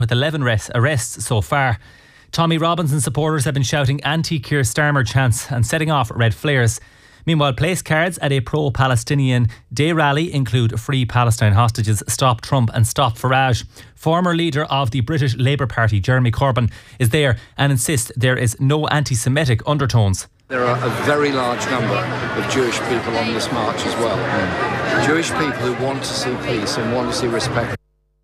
with 11 arrests so far. Tommy Robinson supporters have been shouting anti-Keir Starmer chants and setting off red flares. Meanwhile, place cards at a pro-Palestinian day rally include Free Palestine Hostages, Stop Trump and Stop Farage. Former leader of the British Labour Party, Jeremy Corbyn, is there and insists there is no anti-Semitic undertones. There are a very large number of Jewish people on this march as well. Jewish people who want to see peace and want to see respect.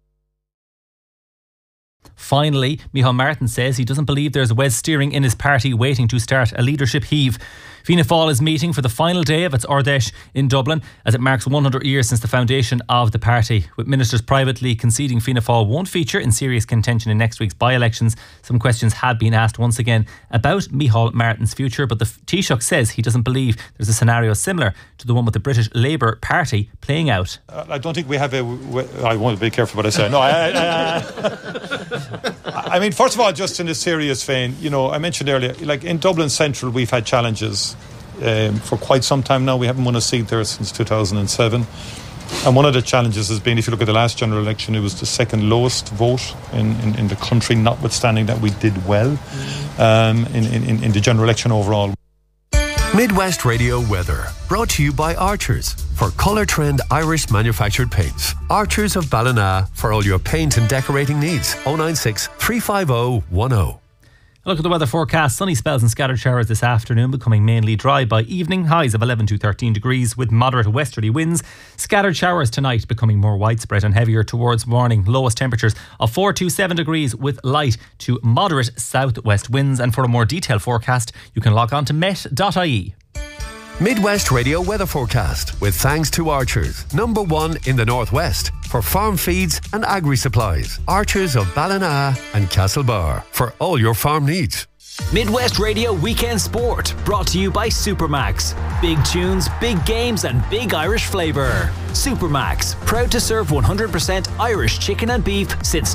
Finally, Micheál Martin says he doesn't believe there's Wes steering in his party waiting to start a leadership heave. Fianna Fáil is meeting for the final day of its Ardèche in Dublin as it marks 100 years since the foundation of the party. With ministers privately conceding Fianna Fáil won't feature in serious contention in next week's by-elections, some questions have been asked once again about Micheál Martin's future, but the Taoiseach says he doesn't believe there's a scenario similar to the one with the British Labour Party playing out. I don't think we have I want to be careful what I say. No, I mean, first of all, just in a serious vein, you know, I mentioned earlier, like in Dublin Central, we've had challenges for quite some time now. We haven't won a seat there since 2007. And one of the challenges has been, if you look at the last general election, it was the second lowest vote in the country, notwithstanding that we did well in the general election overall. Midwest Radio weather brought to you by Archers for Colour Trend Irish manufactured paints. Archers of Ballina for all your paint and decorating needs. 096 350 10. Look at the weather forecast. Sunny spells and scattered showers this afternoon, becoming mainly dry by evening. Highs of 11 to 13 degrees with moderate westerly winds. Scattered showers tonight, becoming more widespread and heavier towards morning. Lowest temperatures of 4 to 7 degrees with light to moderate southwest winds. And for a more detailed forecast, you can log on to met.ie. Midwest Radio weather forecast with thanks to Archers, #1 in the Northwest for farm feeds and agri-supplies. Archers of Ballina and Castlebar for all your farm needs. Midwest Radio Weekend Sport brought to you by Supermax. Big tunes, big games and big Irish flavour. Supermax, proud to serve 100% Irish chicken and beef since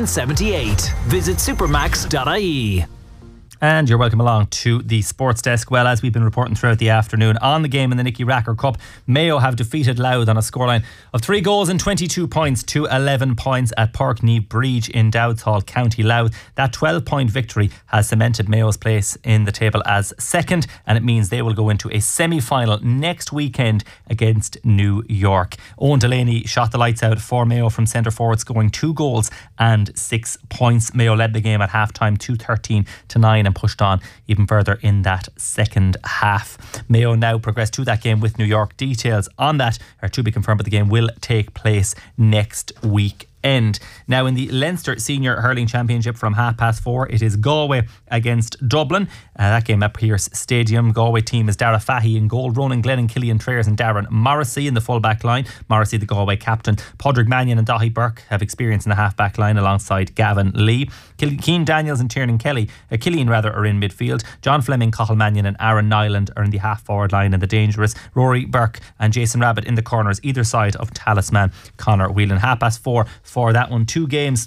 1978. Visit supermax.ie. And you're welcome along to the sports desk. Well, as we've been reporting throughout the afternoon, on the game in the Nicky Racker Cup, Mayo have defeated Louth on a scoreline of 3 goals and 22 points to 11 points at Páirc Ní Bríd in Dowds Hall, County Louth. That 12-point victory has cemented Mayo's place in the table as second, and it means they will go into a semi-final next weekend against New York. Owen Delaney shot the lights out for Mayo from centre forward, scoring 2 goals and 6 points. Mayo led the game at half-time 2-13 to 9 and pushed on even further in that second half. Mayo now progress to that game with New York. Details on that are to be confirmed, but the game will take place next week. Now in the Leinster Senior Hurling Championship from 4:30, it is Galway against Dublin. That game at Pearse Stadium. Galway team is Dara Fahy in goal, Ronan Glennon, Killian Trayers and Darren Morrissey in the full back line. Morrissey, the Galway captain. Padraig Mannion and Daithí Burke have experience in the half back line alongside Gavin Lee. Cian Daniels and Tiernan Kelly, Killian rather, are in midfield. John Fleming, Cathal Mannion and Aaron Nyland are in the half forward line, and the dangerous Rory Burke and Jason Rabbit in the corners either side of talisman Conor Whelan. 4:30 for that one. 2 games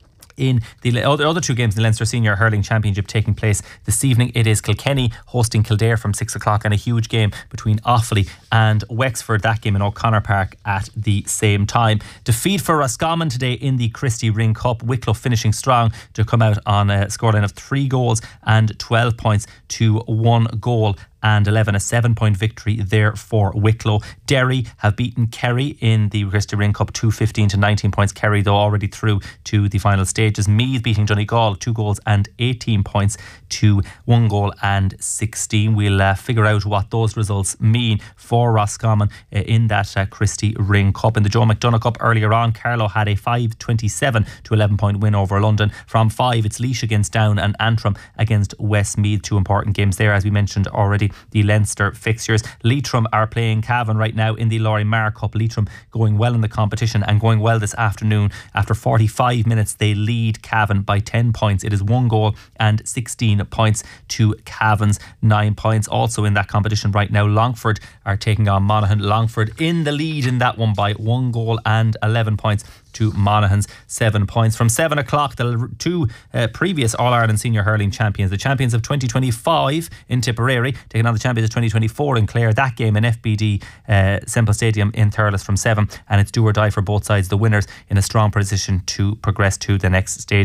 in the other 2 games in the Leinster Senior Hurling Championship taking place this evening. It is Kilkenny hosting Kildare from 6 o'clock, and a huge game between Offaly and Wexford, that game in O'Connor Park at the same time. Defeat for Roscommon today in the Christy Ring Cup. Wicklow finishing strong to come out on a scoreline of 3 goals and 12 points to 1 goal and 11, a 7-point victory there for Wicklow. Derry have beaten Kerry in the Christy Ring Cup 2-15 to 19 points. Kerry, though, already through to the final stages. Meath beating Donegal 2 goals and 18 points to 1 goal and 16. We'll figure out what those results mean for Roscommon in that Christy Ring Cup. In the Joe McDonagh Cup earlier on, Carlow had a 5-27 to 11-point win over London. From 5, it's Laois against Down and Antrim against Westmeath. 2 important games there, as we mentioned already. The Leinster fixtures. Leitrim are playing Cavan right now in the Laurie Marr Cup. Leitrim going well in the competition and going well this afternoon. After 45 minutes, they lead Cavan by 10 points. It is 1 goal and 16 points to Cavan's 9 points. Also in that competition right now, Longford are taking on Monaghan. Longford in the lead in that one by 1 goal and 11 points to Monaghan's 7 points. From 7 o'clock, the two previous All-Ireland Senior Hurling champions, the champions of 2025 in Tipperary, taking on the champions of 2024 in Clare. That game in FBD Semple Stadium in Thurles from 7, and it's do or die for both sides. The winners in a strong position to progress to the next stage.